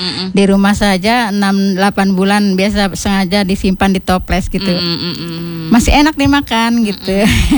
Di rumah saja 6-8 bulan biasa sengaja disimpan di toples gitu. Masih enak dimakan gitu.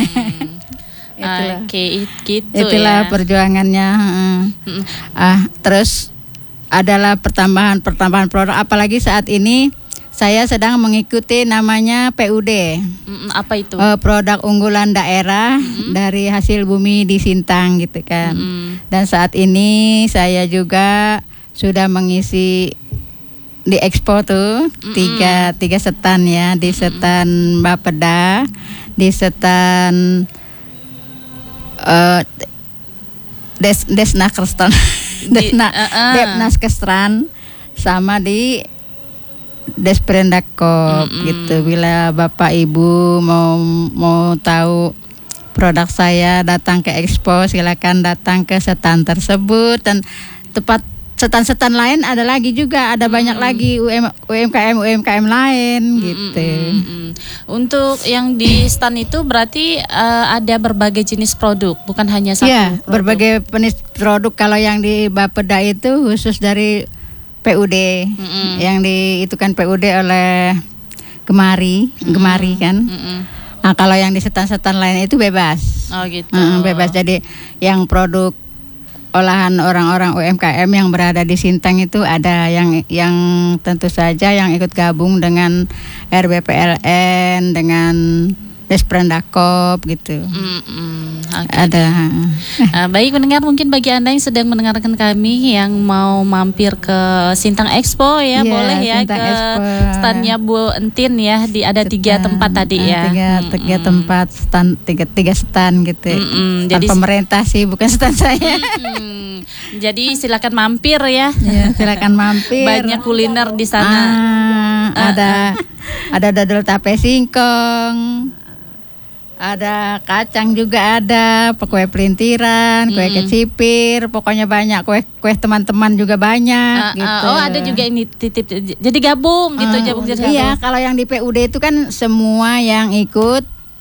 Itulah perjuangannya. Terus adalah pertambahan produk, apalagi saat ini saya sedang mengikuti namanya PUD. Apa itu? Produk unggulan daerah dari hasil bumi di Sintang gitu kan. Dan saat ini saya juga sudah mengisi di Expo tuh tiga setan ya, di setan Bapeda, di setan Desnakerstran, Depnaskestran, sama di Desprendakop gitu. Bila Bapak Ibu mau tahu produk saya, datang ke Expo, silakan datang ke setan tersebut. Dan tempat setan-setan lain ada lagi juga, ada banyak lagi UMKM lain gitu. Untuk yang di stand itu berarti ada berbagai jenis produk, bukan hanya satu produk. Berbagai jenis produk. Kalau yang di Bapeda itu khusus dari PUD, yang itu kan PUD oleh Gemari kan. Nah, kalau yang di setan-setan lain itu bebas. Oh gitu. Bebas. Jadi yang produk olahan orang-orang UMKM yang berada di Sintang itu ada yang tentu saja yang ikut gabung dengan RBPLN, dengan Desprendakop gitu. Ada. Baik pendengar, mungkin bagi Anda yang sedang mendengarkan kami yang mau mampir ke Sintang Expo ya, boleh ya ke standnya Bu Entin ya. Ada 3 tempat tadi ya. Tiga tempat stand, tiga stand gitu. Jadi pemerintah sih, bukan stand saya. Jadi silakan mampir ya. Silakan mampir. Banyak kuliner di sana. Ada dodol tape singkong. Ada kacang juga, ada kue pelintiran, kue kecipir, pokoknya banyak, kue teman-teman juga banyak gitu. Ada juga ini titip, jadi gabung gitu. Iya, kalau yang di PUD itu kan semua yang ikut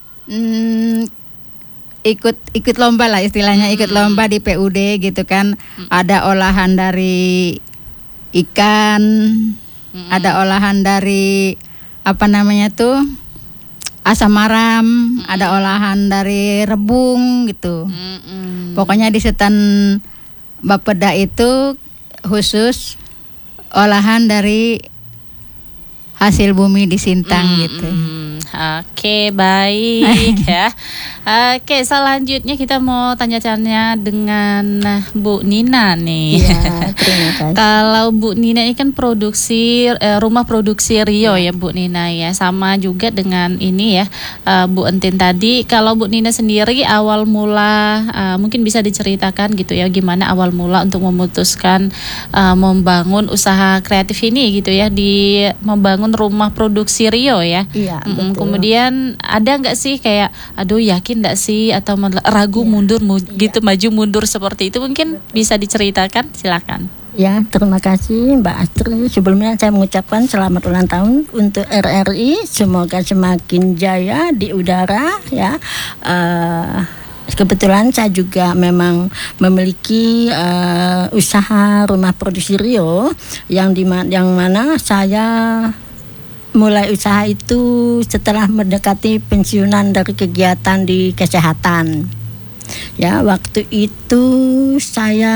lomba lah istilahnya, ikut lomba di PUD gitu kan. Ada olahan dari ikan, ada olahan dari apa namanya tuh, asam maram, ada olahan dari rebung gitu. Pokoknya di setan Bapeda itu khusus olahan dari hasil bumi di Sintang gitu. Oke, baik ya. Oke, selanjutnya kita mau tanya-tanya dengan Bu Nina nih. Ya, terima kasih. Kalau Bu Nina ini kan rumah produksi Rio ya Bu Nina ya. Sama juga dengan ini ya Bu Entin tadi. Kalau Bu Nina sendiri awal mula mungkin bisa diceritakan gitu ya, gimana awal mula untuk memutuskan membangun usaha kreatif ini gitu ya, di membangun rumah produksi Rio ya. Iya, betul. Kemudian ada nggak sih kayak aduh yakin nggak sih, atau ragu mundur gitu, maju mundur seperti itu, mungkin bisa diceritakan, silakan. Ya, terima kasih Mbak Astri. Sebelumnya saya mengucapkan selamat ulang tahun untuk RRI, semoga semakin jaya di udara ya. Kebetulan saya juga memang memiliki usaha rumah produksi Rio yang mana saya mulai usaha itu setelah mendekati pensiunan dari kegiatan di kesehatan. Ya, waktu itu saya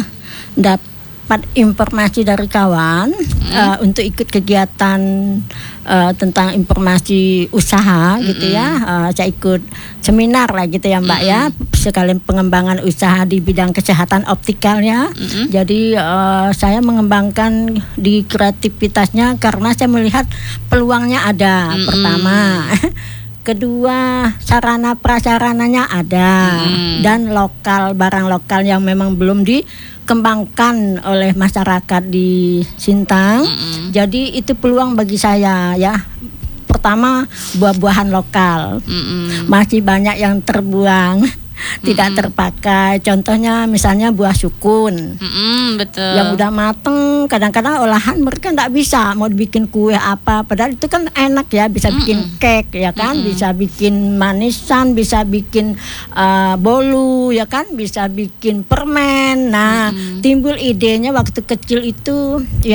dapat informasi dari kawan untuk ikut kegiatan tentang informasi usaha gitu ya. Saya ikut seminar lah gitu ya Mbak ya, sekalian pengembangan usaha di bidang kesehatan optikal ya. Jadi saya mengembangkan di kreativitasnya karena saya melihat peluangnya ada. Pertama, kedua sarana prasarananya ada, dan barang lokal yang memang belum dikembangkan oleh masyarakat di Sintang. Jadi itu peluang bagi saya ya. Pertama, buah-buahan lokal masih banyak yang terbuang, tidak terpakai. Contohnya misalnya buah sukun, betul. yang udah mateng, kadang-kadang olahan mereka nggak bisa mau bikin kue apa, padahal itu kan enak ya, bisa bikin cake ya kan, bisa bikin manisan, bisa bikin bolu ya kan, bisa bikin permen. Nah, timbul idenya waktu kecil itu ya.